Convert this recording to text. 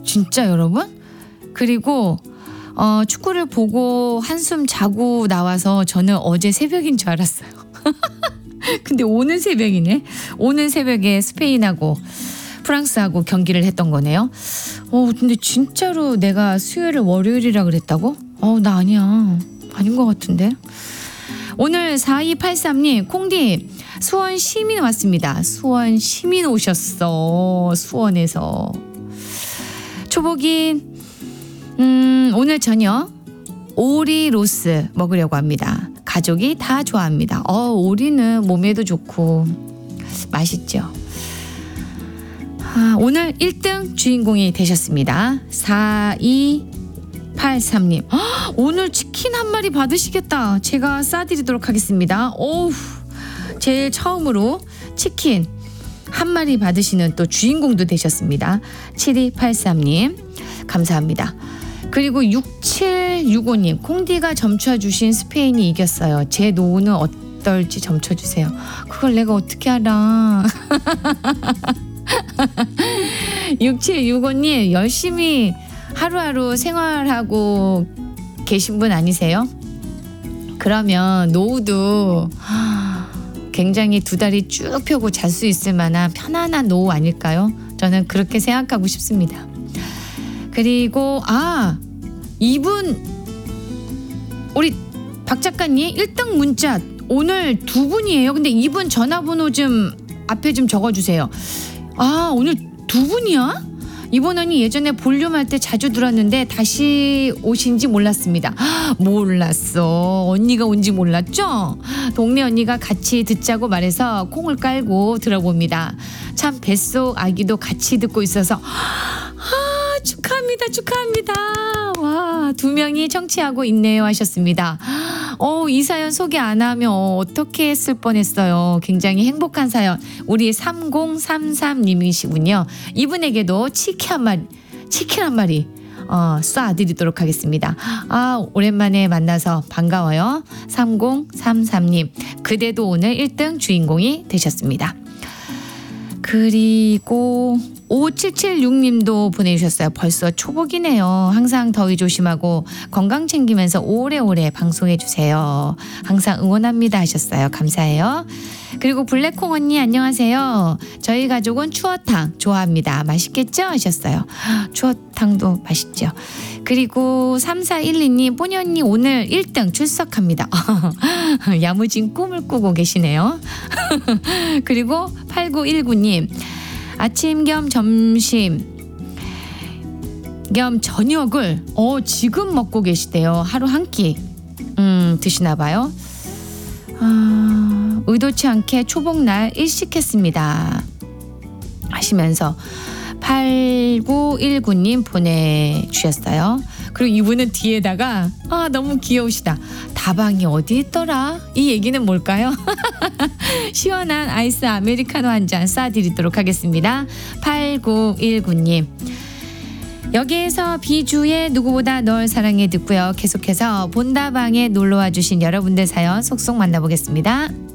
진짜 여러분? 그리고 축구를 보고 한숨 자고 나와서 저는 어제 새벽인 줄 알았어요. 근데 오늘 새벽이네. 오늘 새벽에 스페인하고 프랑스하고 경기를 했던 거네요. 근데 진짜로 내가 수요일을 월요일이라 그랬다고? 나 아니야. 아닌 것 같은데. 오늘 4283님 콩디 수원 시민 왔습니다. 수원 시민 오셨어. 수원에서. 초복인 오늘 저녁 오리 로스 먹으려고 합니다. 가족이 다 좋아합니다. 오리는 몸에도 좋고 맛있죠. 오늘 1등 주인공이 되셨습니다. 4283님 오늘 치킨 한 마리 받으시겠다. 제가 싸드리도록 하겠습니다. 제일 처음으로 치킨 한 마리 받으시는 또 주인공도 되셨습니다. 7283님 감사합니다. 그리고 6765님 콩디가 점쳐주신 스페인이 이겼어요. 제 노후는 어떨지 점쳐주세요. 그걸 내가 어떻게 알아. 6765님 열심히 하루하루 생활하고 계신 분 아니세요? 그러면 노후도 굉장히 두 다리 쭉 펴고 잘 수 있을 만한 편안한 노후 아닐까요? 저는 그렇게 생각하고 싶습니다. 그리고 이분 우리 박 작가님 1등 문자 오늘 두 분이에요. 근데 이분 전화번호 좀 앞에 좀 적어주세요. 오늘 두 분이야? 이번 언니 예전에 볼륨 할 때 자주 들었는데 다시 오신지 몰랐습니다. 몰랐어. 언니가 온지 몰랐죠? 동네 언니가 같이 듣자고 말해서 콩을 깔고 들어봅니다. 참 뱃속 아기도 같이 듣고 있어서 축하합니다. 와, 2명이 청취하고 있네요 하셨습니다. 이 사연 소개 안 하면 어떻게 했을 뻔했어요. 굉장히 행복한 사연. 우리 3033님이시군요. 이분에게도 치킨 한 마리 쏴드리도록 하겠습니다. 오랜만에 만나서 반가워요. 3033님 그대도 오늘 1등 주인공이 되셨습니다. 그리고 5776님도 보내주셨어요. 벌써 초복이네요. 항상 더위 조심하고 건강 챙기면서 오래오래 방송해주세요. 항상 응원합니다 하셨어요. 감사해요. 그리고 블랙콩 언니 안녕하세요. 저희 가족은 추어탕 좋아합니다. 맛있겠죠? 하셨어요. 추어탕도 맛있죠. 그리고 3412님 뽀니 언니 오늘 1등 출석합니다. 야무진 꿈을 꾸고 계시네요. 그리고 8919님 아침 겸 점심 겸 저녁을 지금 먹고 계시대요. 하루 한 끼 드시나 봐요. 의도치 않게 초복날 일식했습니다 하시면서 8919님 보내주셨어요. 그리고 이분은 뒤에다가 너무 귀여우시다. 다방이 어디 있더라? 이 얘기는 뭘까요? 시원한 아이스 아메리카노 한 잔 쏴드리도록 하겠습니다. 8919님 여기에서 비주의 누구보다 널 사랑해 듣고요. 계속해서 본다방에 놀러와 주신 여러분들 사연 속속 만나보겠습니다.